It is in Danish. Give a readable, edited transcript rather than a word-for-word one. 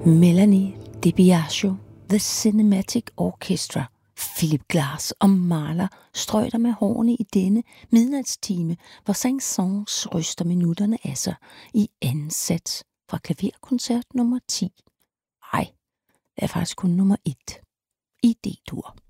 Melanie DiBiagio, The Cinematic Orchestra, Philip Glass og Mahler strøjter med hårene i denne midnatstime, hvor Saint-Saëns ryster minutterne af sig i anden sats fra klaverkoncert nummer 10. Det er faktisk kun nummer 1 i D-dur.